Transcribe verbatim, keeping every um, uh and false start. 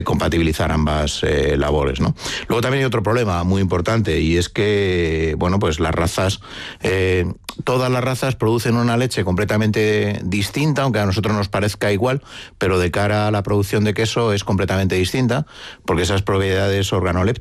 compatibilizar ambas eh, labores, ¿no? Luego también hay otro problema muy importante, y es que, bueno, pues las razas, eh, todas las razas producen una leche completamente distinta, aunque a nosotros nos parezca igual, pero de cara a la producción de queso es completamente distinta, porque esas propiedades organolépticas